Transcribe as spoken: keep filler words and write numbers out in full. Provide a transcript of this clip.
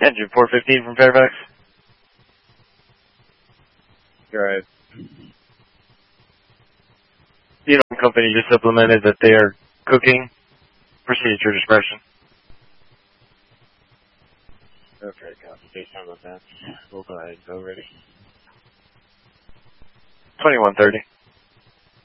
Engine four fifteen from Fairfax. You're right. You know, the company just supplemented that they are cooking. Proceed at your discretion. Okay, copy. Based on that, we'll go ahead and go ready. twenty-one thirty.